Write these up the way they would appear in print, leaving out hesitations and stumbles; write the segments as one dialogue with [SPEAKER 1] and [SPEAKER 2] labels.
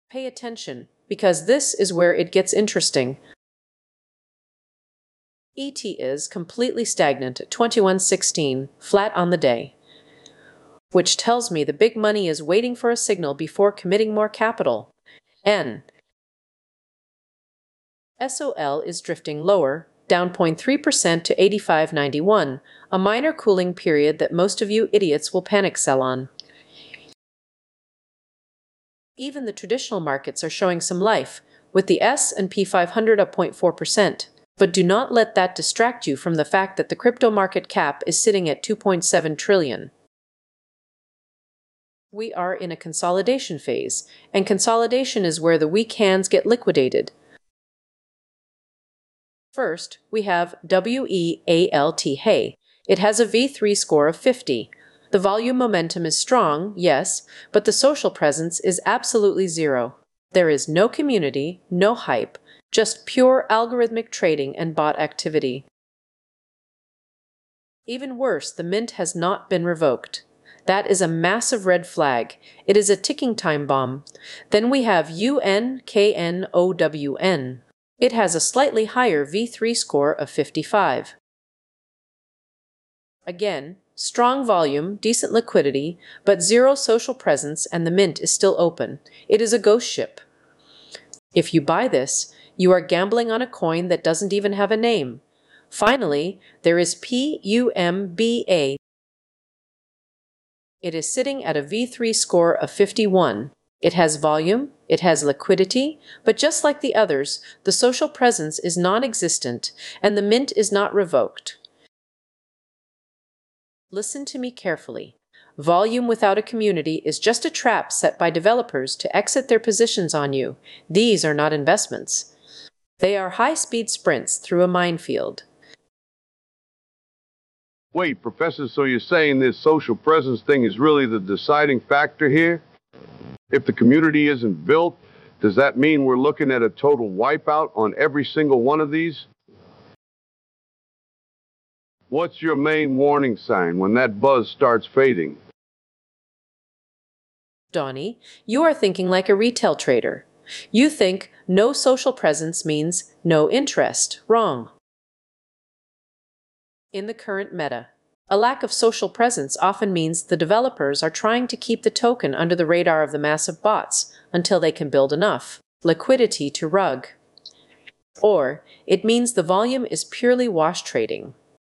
[SPEAKER 1] Pay attention, because this is where it gets interesting. ET is completely stagnant at 21.16, flat on the day, which tells me the big money is waiting for a signal before committing more capital. N. SOL is drifting lower, down 0.3% to 85.91, a minor cooling period that most of you idiots will panic sell on. Even the traditional markets are showing some life, with the S&P 500 up 0.4%. But do not let that distract you from the fact that the crypto market cap is sitting at 2.7 trillion. We are in a consolidation phase, and consolidation is where the weak hands get liquidated. First, we have WEALT Hay. It has a V3 score of 50. The volume momentum is strong, yes, but the social presence is absolutely zero. There is no community, no hype, just pure algorithmic trading and bot activity. Even worse, the mint has not been revoked. That is a massive red flag. It is a ticking time bomb. Then we have UNKNOWN. It has a slightly higher V3 score of 55. Again, strong volume, decent liquidity, but zero social presence, and the mint is still open. It is a ghost ship. If you buy this, you are gambling on a coin that doesn't even have a name. Finally, there is PUMBA. It is sitting at a V3 score of 51. It has volume, it has liquidity, but just like the others, the social presence is non-existent and the mint is not revoked. Listen to me carefully. Volume without a community is just a trap set by developers to exit their positions on you. These are not investments. They are high-speed sprints through a minefield.
[SPEAKER 2] Wait, Professor, so you're saying this social presence thing is really the deciding factor here? If the community isn't built, does that mean we're looking at a total wipeout on every single one of these? What's your main warning sign when that buzz starts fading?
[SPEAKER 1] Donnie, you are thinking like a retail trader. You think no social presence means no interest. Wrong. In the current meta, a lack of social presence often means the developers are trying to keep the token under the radar of the massive bots until they can build enough liquidity to rug. Or it means the volume is purely wash trading.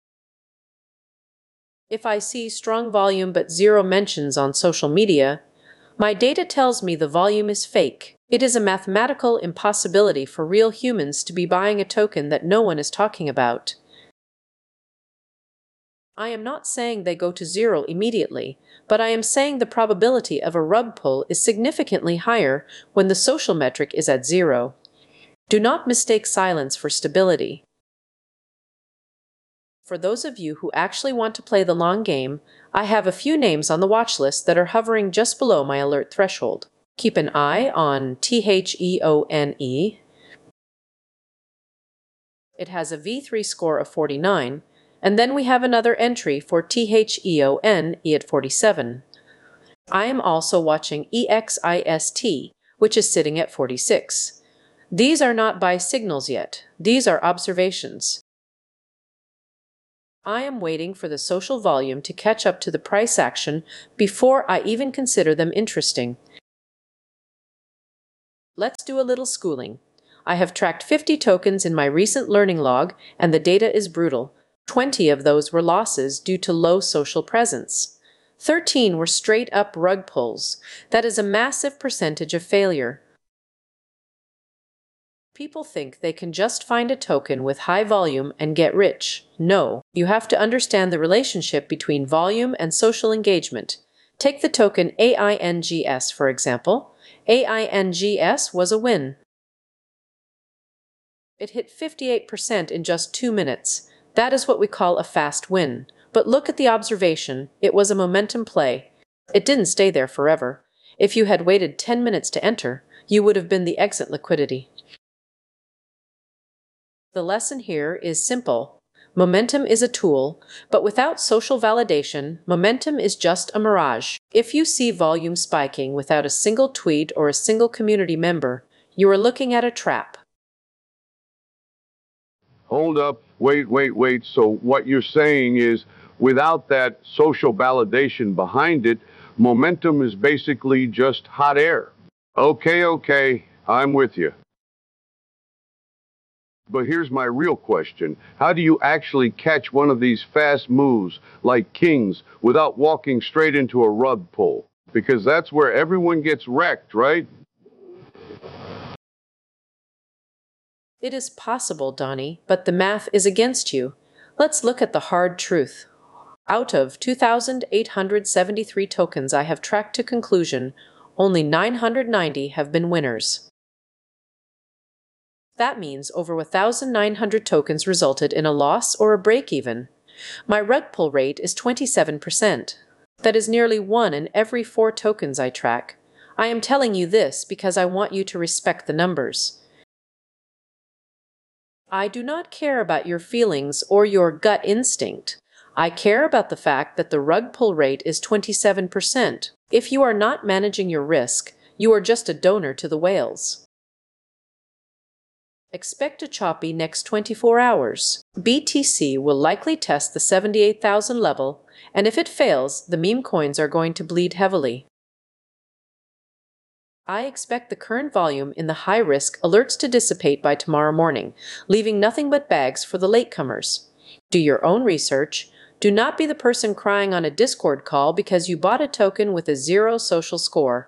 [SPEAKER 1] If I see strong volume but zero mentions on social media, my data tells me the volume is fake. It is a mathematical impossibility for real humans to be buying a token that no one is talking about. I am not saying they go to zero immediately, but I am saying the probability of a rug pull is significantly higher when the social metric is at zero. Do not mistake silence for stability. For those of you who actually want to play the long game, I have a few names on the watch list that are hovering just below my alert threshold. Keep an eye on THEONE. It has a V3 score of 49, and then we have another entry for THEONE at 47. I am also watching EXIST, which is sitting at 46. These are not buy signals yet. These are observations. I am waiting for the social volume to catch up to the price action before I even consider them interesting. Let's do a little schooling. I have tracked 50 tokens in my recent learning log, and the data is brutal. 20 of those were losses due to low social presence. 13 were straight-up rug pulls. That is a massive percentage of failure. People think they can just find a token with high volume and get rich. No, you have to understand the relationship between volume and social engagement. Take the token AINGS, for example. AINGS was a win. It hit 58% in just 2 minutes. That is what we call a fast win. But look at the observation. It was a momentum play. It didn't stay there forever. If you had waited 10 minutes to enter, you would have been the exit liquidity. The lesson here is simple. Momentum is a tool, but without social validation, momentum is just a mirage. If you see volume spiking without a single tweet or a single community member, you are looking at a trap.
[SPEAKER 2] Hold up, wait. So what you're saying is without that social validation behind it, momentum is basically just hot air. Okay, I'm with you. But here's my real question. How do you actually catch one of these fast moves like Kings without walking straight into a rug pull? Because that's where everyone gets wrecked, right?
[SPEAKER 1] It is possible, Donnie, but the math is against you. Let's look at the hard truth. Out of 2,873 tokens I have tracked to conclusion, only 990 have been winners. That means over 1,900 tokens resulted in a loss or a break-even. My rug pull rate is 27%. That is nearly 1 in every 4 tokens I track. I am telling you this because I want you to respect the numbers. I do not care about your feelings or your gut instinct. I care about the fact that the rug pull rate is 27%. If you are not managing your risk, you are just a donor to the whales. Expect a choppy next 24 hours. BTC will likely test the 78,000 level, and if it fails, the meme coins are going to bleed heavily. I expect the current volume in the high-risk alerts to dissipate by tomorrow morning, leaving nothing but bags for the latecomers. Do your own research. Do not be the person crying on a Discord call because you bought a token with a 0 social score.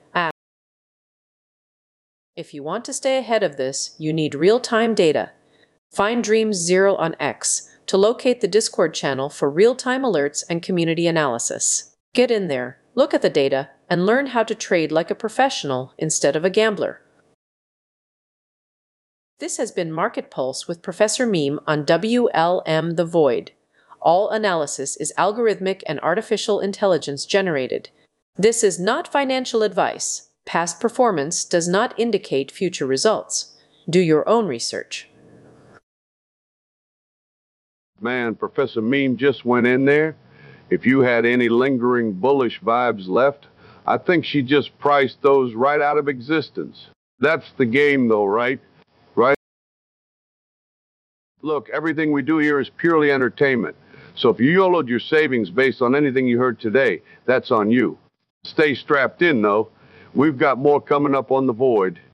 [SPEAKER 1] If you want to stay ahead of this, you need real-time data. Find Dreams0 on X to locate the Discord channel for real-time alerts and community analysis. Get in there, look at the data, and learn how to trade like a professional instead of a gambler. This has been Market Pulse with Professor Meme on WLM The Void. All analysis is algorithmic and artificial intelligence generated. This is not financial advice. Past performance does not indicate future results. Do your own research.
[SPEAKER 2] Man, Professor Meme just went in there. If you had any lingering bullish vibes left, I think she just priced those right out of existence. That's the game though, right? Right? Look, everything we do here is purely entertainment. So if you YOLO'd your savings based on anything you heard today, that's on you. Stay strapped in though. We've got more coming up on The Void.